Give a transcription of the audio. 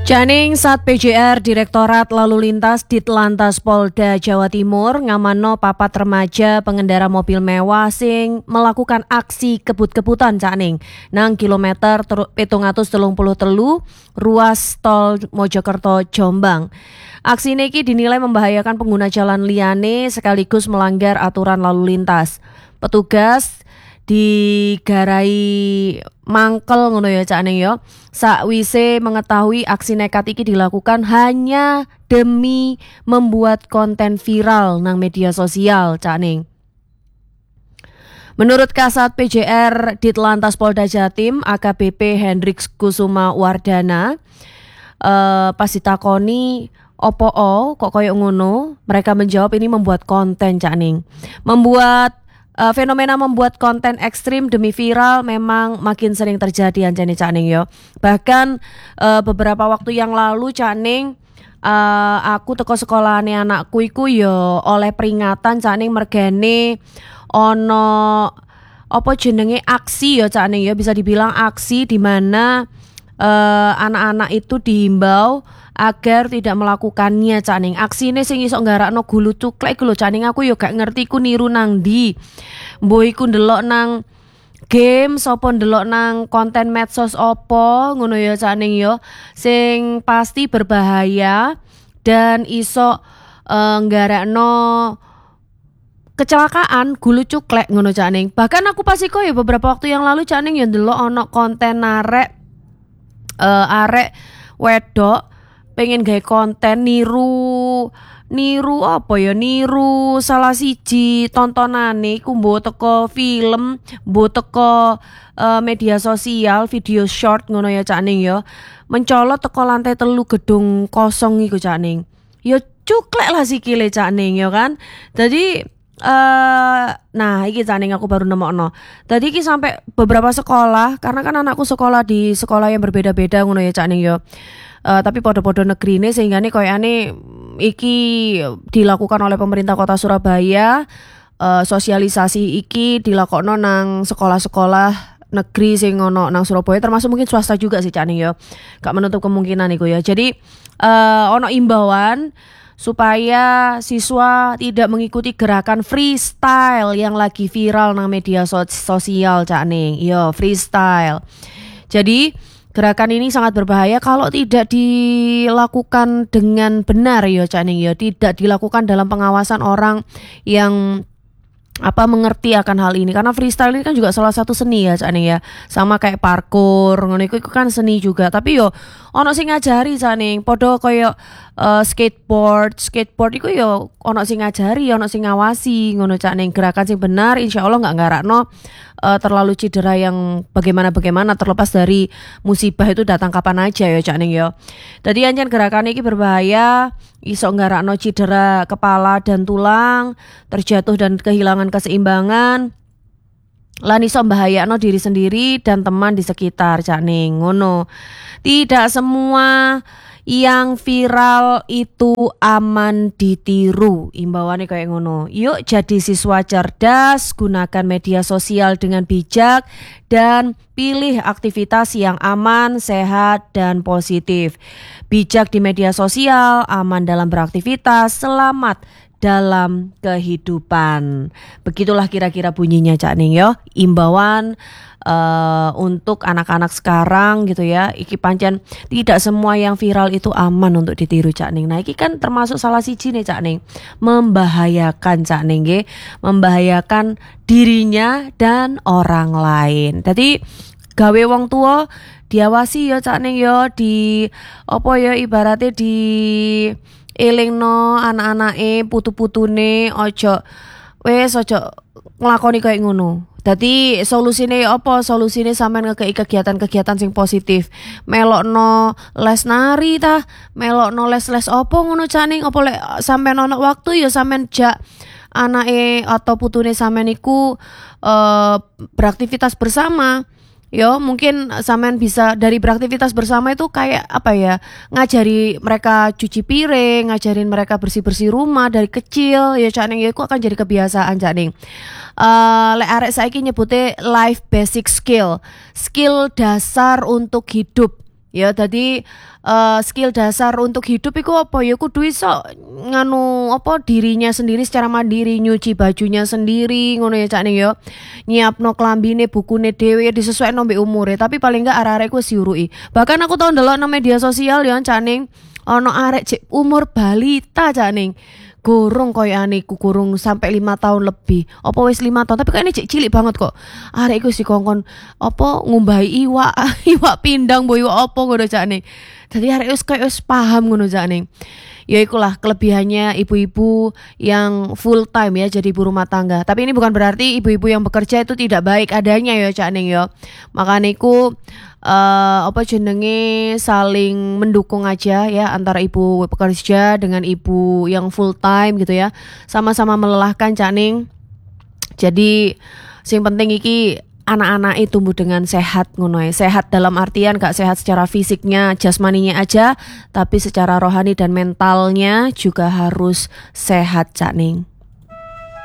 Janing Sat PJR Direktorat Lalu Lintas Ditlantas Polda Jawa Timur ngamanno papat remaja pengendara mobil mewah sing melakukan aksi kebut-kebutan Janing nang kilometer 733 ruas tol Mojokerto Jombang. Aksi ini dinilai membahayakan pengguna jalan liyane sekaligus melanggar aturan lalu lintas. Petugas digarai mangkel ngono ya Cak Ning ya. Sakwise mengetahui aksi nekat iki dilakukan hanya demi membuat konten viral nang media sosial Cak Ning. Menurut Kasat PJR Ditlantas Polda Jatim AKBP Hendriks Kusuma Wardana, pas ditakoni opo kok koyo ngono, mereka menjawab ini membuat konten Cak Ning. Fenomena membuat konten ekstrim demi viral memang makin sering terjadi anjane Cak Ning yo. Bahkan beberapa waktu yang lalu Cak Ning, aku teko sekolahane anakku iku yo oleh peringatan Cak Ning mergane ono apa jenenge aksi yo Cak Ning yo, bisa dibilang aksi di mana anak-anak itu dihimbau agar tidak melakukannya Cak Ning. Aksine sing iso nggarakno gulu cuklek iku lho Cak Ning, aku yo gak ngerti ku niru nang ndi. Mbok iku ndelok nang game sapa ndelok nang konten medsos opo ngono ya Cak Ning yo, sing pasti berbahaya dan iso nggarakno kecelakaan gulu cuklek ngono Cak Ning. Bahkan aku pas iku ya beberapa waktu yang lalu Cak Ning yo ndelok ono konten arek wedok pengen gawe konten niru apa ya, niru salah siji tontonane iku mbok teko film, mbok teko media sosial, video short ngono ya Cak Ning ya, mencolot teko lantai 3 gedung kosong iku Cak Ning. Ya cuklek lah sikile Cak Ning ya kan. Jadi nah iki Cak Ning aku baru nemokno. Tadi iki sampai beberapa sekolah, karena kan anakku sekolah di sekolah yang berbeda-beda ngono ya Cak Ning ya. Tapi podo-podo negeri ini sehingga nih koyane iki dilakukan oleh pemerintah Kota Surabaya. Sosialisasi iki dilakokno nang sekolah-sekolah negeri sing ono nang Surabaya, termasuk mungkin swasta juga sih Cak Ning ya. Gak menutup kemungkinan iku ya. Jadi ono imbauan supaya siswa tidak mengikuti gerakan freestyle yang lagi viral nang media sosial Cak Ning. Yo, freestyle. Jadi gerakan ini sangat berbahaya kalau tidak dilakukan dengan benar ya Cak Ning ya, tidak dilakukan dalam pengawasan orang yang mengerti akan hal ini, karena freestyle ini kan juga salah satu seni ya Cak Ning ya, sama kayak parkour ngono iku kan seni juga. Tapi yo ono sing ngajari Cak Ning, podo koyo skateboard iku yo ono sing ngajari, ono sing ngawasi ngono Cak Ning. Gerakan sing benar insyaallah enggak nggarakno terlalu cedera yang bagaimana terlepas dari musibah itu datang kapan aja ya Cak Ning ya. Tadi anjen gerakan ini berbahaya, iso nggarakno cedera kepala dan tulang, terjatuh dan kehilangan keseimbangan, lan iso mbahayakno diri sendiri dan teman di sekitar Cak Ning ngono. Tidak semua yang viral itu aman ditiru, imbauannya kayak ngono. Yuk jadi siswa cerdas, gunakan media sosial dengan bijak dan pilih aktivitas yang aman, sehat dan positif. Bijak di media sosial, aman dalam beraktivitas, selamat dalam kehidupan. Begitulah kira-kira bunyinya Cak Ning ya, imbauan untuk anak-anak sekarang gitu ya. Iki pancen tidak semua yang viral itu aman untuk ditiru Cak Ning. Nah iki kan termasuk salah siji nih Cak Ning, membahayakan Cak Ning nggih, membahayakan dirinya dan orang lain. Jadi gawe wong tua diawasi ya Cak Ning ya, di apa ya ibaratnya di elingno anak-anake putu-putune ojo nglakoni kayak ngono. Dadi solusine apa? Solusine sampean ngekei kegiatan-kegiatan sing positif. Melokno les nari tah, melokno les-les opo ngono Cak Ning. Apa lek sampean ono waktu ya sampean jak anake atau putune sampean iku beraktivitas bersama. Yo, mungkin sampean bisa dari beraktivitas bersama itu kayak apa ya? Ngajari mereka cuci piring, ngajarin mereka bersih-bersih rumah dari kecil. Ya Cak Ning ya iku akan jadi kebiasaan Cak Ning. Lek arek saiki nyebute life basic skill dasar untuk hidup. Ya tadi skill dasar untuk hidup iku apa ya kudu iso nganu apa dirinya sendiri secara mandiri, nyuci bajunya sendiri ngono ya Cak Ning ya. Nyiapno klambine, bukune dhewe disesuaikno mbek umure, tapi paling enggak arek-arek ku siurui. Bahkan aku tau ndelok nang media sosial ya Cak Ning, ono arek cek umur balita Cak Ning. Gorong koyane iku gorong sampai 5 tahun lebih. Apa wis 5 tahun tapi kayaknya cek cilik banget kok. Arek iku si kongkon apa ngumbahi iwak, iwak pindang boyo apa ngono Cak Ning. Dadi arek wis paham ngono Cak Ning. Ya ikulah kelebihannya ibu-ibu yang full time ya jadi ibu rumah tangga. Tapi ini bukan berarti ibu-ibu yang bekerja itu tidak baik adanya ya Cak Ning ya. Makanya iku apa jenenge saling mendukung aja ya antara ibu pekerja dengan ibu yang full time gitu ya. Sama-sama melelahkan Cak Ning. Jadi sing penting iki anak-anak itu tumbuh dengan sehat ngono ya. Sehat dalam artian gak sehat secara fisiknya, jasmaninya aja, tapi secara rohani dan mentalnya juga harus sehat Cak Ning.